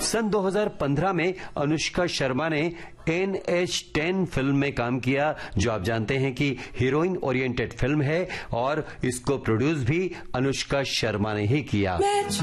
सन 2015 में अनुष्का शर्मा ने NH-10 film में काम किया, जो आप जानते हैं कि हीरोइन ओरिएंटेड फिल्म है और इसको प्रोड्यूस भी अनुष्का शर्मा ने ही किया।